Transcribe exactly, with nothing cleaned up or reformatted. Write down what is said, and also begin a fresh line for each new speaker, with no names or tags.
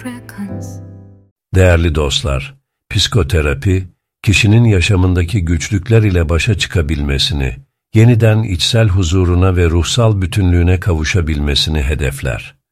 Değerli dostlar, psikoterapi, kişinin yaşamındaki güçlükler ile başa çıkabilmesini, yeniden içsel huzuruna ve ruhsal bütünlüğüne kavuşabilmesini hedefler.